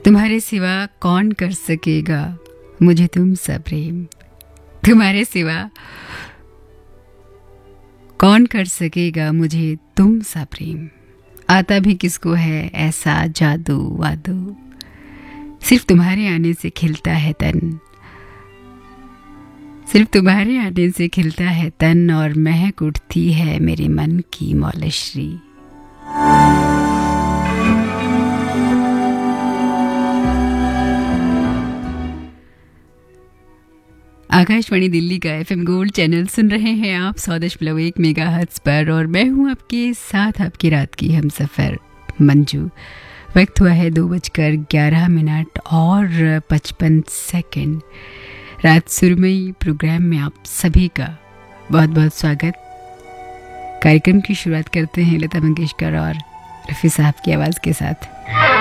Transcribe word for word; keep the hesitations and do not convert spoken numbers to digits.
तुम्हारे सिवा कौन कर सकेगा मुझे तुमसा प्रेम। तुम्हारे सिवा कौन कर सकेगा मुझे तुमसा प्रेम। आता भी किसको है ऐसा जादू वादू। सिर्फ तुम्हारे आने से खिलता है तन, सिर्फ तुम्हारे आने से खिलता है तन, और महक उठती है मेरे मन की मौलश्री। आकाशवाणी दिल्ली का एफएम गोल्ड चैनल सुन रहे हैं आप सौ दशमलव एक मेगाहर्ट्ज़ पर, और मैं हूं आपके साथ आपकी रात की हमसफर मंजू। वक्त हुआ है दो बजकर ग्यारह मिनट और पचपन सेकंड। रात सुरमई प्रोग्राम में आप सभी का बहुत बहुत स्वागत। कार्यक्रम की शुरुआत करते हैं लता मंगेशकर और रफ़ी साहब की आवाज़ के साथ।